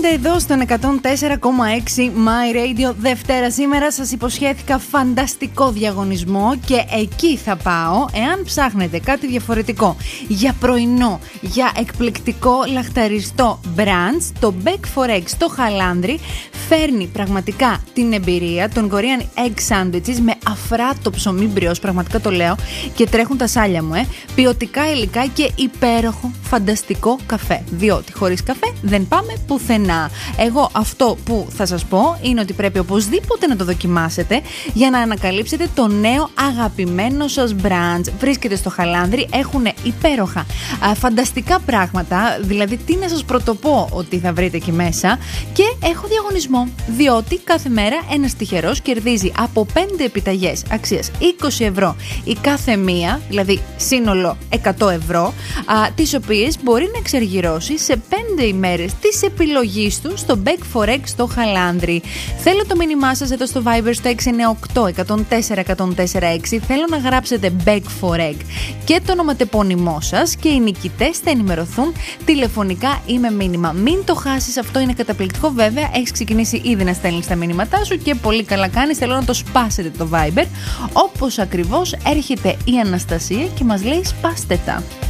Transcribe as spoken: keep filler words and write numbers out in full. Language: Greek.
Είστε εδώ στον εκατόν τέσσερα κόμμα έξι My Radio. Δευτέρα σήμερα σας υποσχέθηκα φανταστικό διαγωνισμό και εκεί θα πάω. Εάν ψάχνετε κάτι διαφορετικό για πρωινό, για εκπληκτικό λαχταριστό brunch, το Bake for Egg στο Χαλάνδρι φέρνει πραγματικά την εμπειρία των Korean Egg Sandwiches με αφράτο ψωμί μπριός, πραγματικά το λέω και τρέχουν τα σάλια μου, ε. Ποιοτικά υλικά και υπέροχο φανταστικό καφέ, διότι χωρίς καφέ δεν πάμε πουθενά. Εγώ αυτό που θα σας πω είναι ότι πρέπει οπωσδήποτε να το δοκιμάσετε για να ανακαλύψετε το νέο αγαπημένο σας brunch. Βρίσκεται στο Χαλάνδρι, έχουν υπέροχα α, φανταστικά πράγματα, δηλαδή τι να σας πρωτοπώ ότι θα βρείτε εκεί μέσα, και έχω διαγωνισμό, διότι κάθε μέρα ένας τυχερός κερδίζει από πέντε επιταγές αξίας είκοσι ευρώ η κάθε μία, δηλαδή σύνολο εκατό ευρώ, α, τις οποίες μπορεί να εξεργυρώσει σε πέντε ημέρες της επιλογής του στο Bake for Egg στο Χαλάνδρι. Θέλω το μήνυμά σας εδώ στο Viber στο έξι εννιά οκτώ ένα μηδέν τέσσερα ένα μηδέν τέσσερα έξι. Θέλω να γράψετε Bake for Egg και το ονοματεπώνυμό σας και οι νικητές θα ενημερωθούν τηλεφωνικά ή με μήνυμα. Μην το χάσεις, αυτό είναι καταπληκτικό. Βέβαια, έχεις ξεκινήσει ήδη να στέλνεις τα μήνυματά σου και πολύ καλά κάνεις. Θέλω να το σπάσετε το Viber. Όπως ακριβώς έρχεται η Αναστασία και μας λέει σπάστε τα.